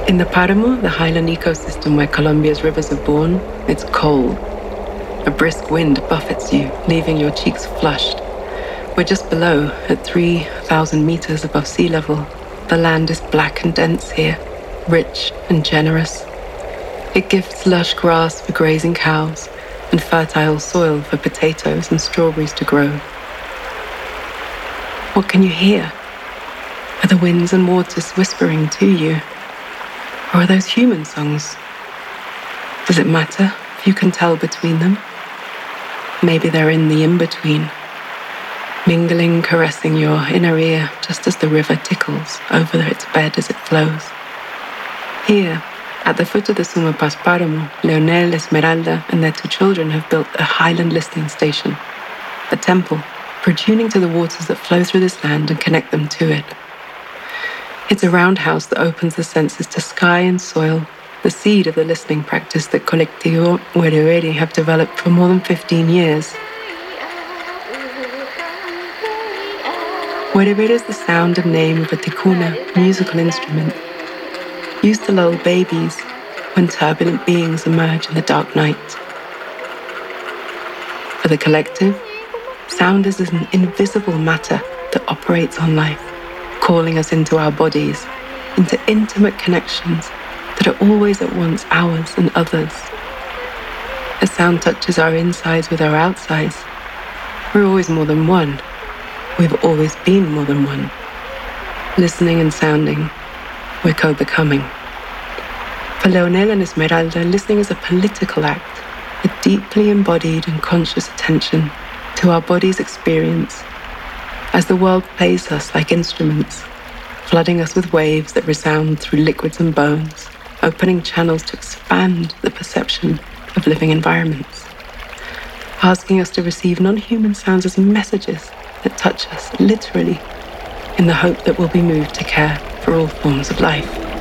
In the Paramo, the highland ecosystem where Colombia's rivers are born, it's cold. A brisk wind buffets you, leaving your cheeks flushed. We're just below, at 3,000 meters above sea level. The land is black and dense here, rich and generous. It gives lush grass for grazing cows and fertile soil for potatoes and strawberries to grow. What can you hear? Are the winds and waters whispering to you? Or are those human songs? Does it matter if you can tell between them? Maybe they're in the in-between, mingling, caressing your inner ear just as the river tickles over its bed as it flows. Here, at the foot of the Sumapaz Paramo, Leonel, Esmeralda, and their 2 children have built a highland listening station, a temple for tuning to the waters that flow through this land and connect them to it. It's a roundhouse that opens the senses to sky and soil, the seed of the listening practice that Colectivo Wereweri have developed for more than 15 years. Wereweri is the sound and name of a ticuna, musical instrument, used to lull babies when turbulent beings emerge in the dark night. For the collective, sound is an invisible matter that operates on life, calling us into our bodies, into intimate connections that are always at once ours and others. As sound touches our insides with our outsides, we're always more than one. We've always been more than one. Listening and sounding, we're co-becoming. For Leonel and Esmeralda, listening is a political act, a deeply embodied and conscious attention to our body's experience as the world plays us like instruments, flooding us with waves that resound through liquids and bones, opening channels to expand the perception of living environments, asking us to receive non-human sounds as messages that touch us literally, in the hope that we'll be moved to care for all forms of life.